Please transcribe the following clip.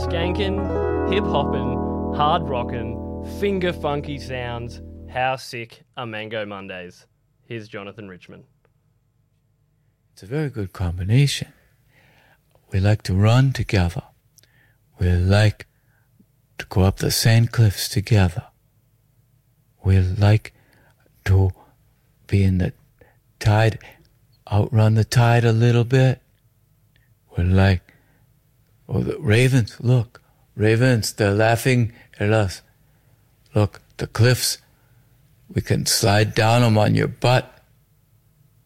Skanking, hip-hopping, hard-rocking, finger-funky sounds. How sick are Mango Mondays? Here's Jonathan Richman. It's a very good combination. We like to run together. We like to go up the sand cliffs together. We like to be in the tide, outrun the tide a little bit. We like, oh, the ravens, look, ravens, they're laughing at us. Look, the cliffs, we can slide down them on your butt.